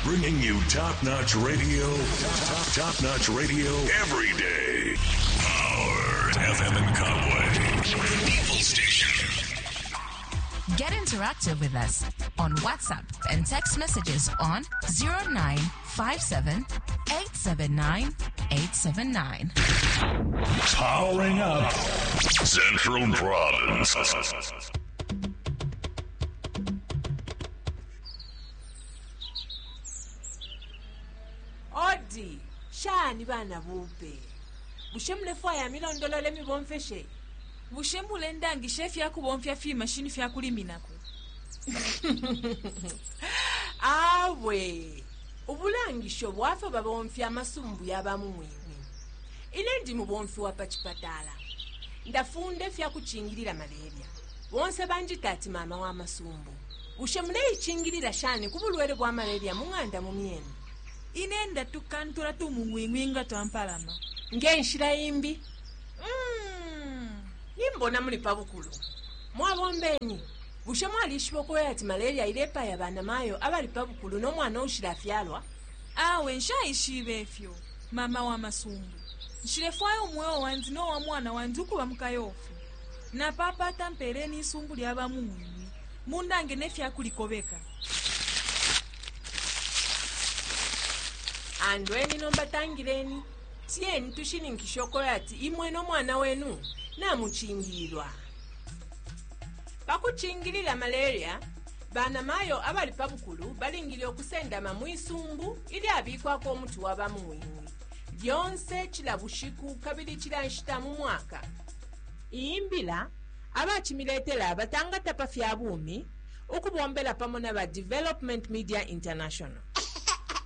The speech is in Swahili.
Bringing you top-notch radio, top-notch radio every day. Power FM in Conway. People Station. Get interactive with us on WhatsApp and text messages on 0957 879 879. Powering up Central Province. Odi, shani bana bupe. Bushemule fwa ya milondolo le mibomfeshe. Bushemule ndangi chef ya kubomfya fi machine fya kuliminako. Awe, ubulangisho bwafe babomfya amasumbu y'abamumwimwi. Ile ndi mubomfi wa pachipatala. Ndafunde fya kuchingirira malaria. Wonse banjitati mama wa masumbu. Bushemule ichingirira shani kubulwere bwa malaria munganda mumyeni. Inenda tukantura tumungwingwinga twampalama. Ngenshira imbi. Nimbona muli pabukulu. Mwabombeni. Bushe mwalishiboko yati malaria ilepa ya bana mayo abali pabukulu no mwana ushira fyalwa. Awe nshayishibe fyo. Mama wa masumbu. Nshirefwayo mwewo wanzi no wa mwana wanzuku wa mkayofu. Na papa tampereni isumbu lyaba muwini. Mundange nefya kulikobeka. Andweni nomba tangireni. Tieni tushini nkishoko yati imwe no mwana wenu na muchingirwa. Pakuchingirira malaria, bana mayo abali pabukulu balingili okusenda mamwisumbu ili abikwa ko mutu wabamuwini. Byonse chilabushiku kabili chilanshita mu mwaka. Imbila abachimiletela abatanga tapa fya bumi ukubombela pamona ba Development Media International.